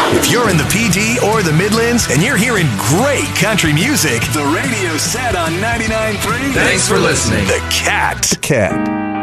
If you're in the PD or the Midlands and you're hearing great country music, the radio's set on 99.3. Thanks for listening. The Cat. Cat.